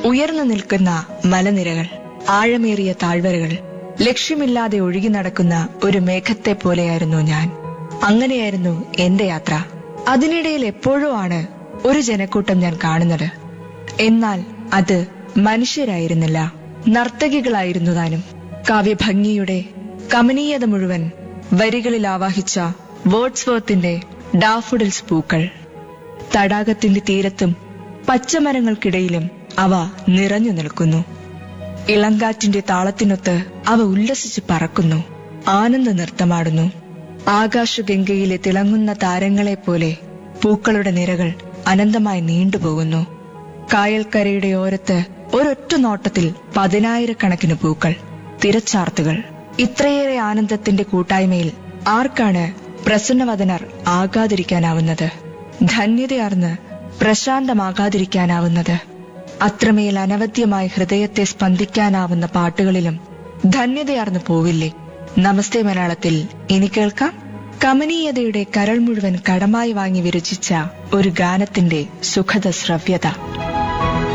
ഉയർന്നു നിൽക്കുന്ന മലനിരകൾ, ആഴമേറിയ താഴ്വരകൾ, ലക്ഷ്യമില്ലാതെ ഒഴുകി നടക്കുന്ന ഒരു മേഘത്തെ പോലെയായിരുന്നു ഞാൻ. അങ്ങനെയായിരുന്നു എന്റെ യാത്ര. അതിനിടയിൽ എപ്പോഴോ ആണ് ഒരു ജനക്കൂട്ടം ഞാൻ കാണുന്നത്. എന്നാൽ അത് മനുഷ്യരായിരുന്നില്ല, നർത്തകികളായിരുന്നു താനും. കാവ്യഭംഗിയുടെ കമനീയത മുഴുവൻ വരികളിൽ ആവാഹിച്ച വേർഡ്സ്വർത്തിന്റെ ഡാഫോഡിൽസ് പൂക്കൾ. തടാകത്തിന്റെ തീരത്തും പച്ചമരങ്ങൾക്കിടയിലും അവ നിറഞ്ഞു നിൽക്കുന്നു. ഇളങ്കാറ്റിന്റെ താളത്തിനൊത്ത് അവ ഉല്ലസിച്ച് പറക്കുന്നു, ആനന്ദ നൃത്തമാടുന്നു. ആകാശഗംഗയിലെ തിളങ്ങുന്ന താരങ്ങളെപ്പോലെ പൂക്കളുടെ നിരകൾ അനന്തമായി നീണ്ടുപോകുന്നു. കായൽക്കരയുടെ ഓരത്ത് ഒരൊറ്റ നോട്ടത്തിൽ 10,000-കണക്കിന് പൂക്കൾ, തിരച്ചാർത്തുകൾ. ഇത്രയേറെ ആനന്ദത്തിന്റെ കൂട്ടായ്മയിൽ ആർക്കാണ് പ്രസന്നവദനർ ആകാതിരിക്കാനാവുന്നത്? ധന്യതയാർന്ന് പ്രശാന്തമാകാതിരിക്കാനാവുന്നത്? അത്രമേൽ അനവദ്യമായി ഹൃദയത്തെ സ്പന്ദിക്കാനാവുന്ന പാട്ടുകളിലും ധന്യതയാർന്നു പോവില്ലേ? നമസ്തേ മലയാളത്തിൽ ഇനി കേൾക്കാം കമനീയതയുടെ കരൾ മുഴുവൻ കടമായി വാങ്ങി വിരചിച്ച ഒരു ഗാനത്തിന്റെ സുഖദ ശ്രവ്യത.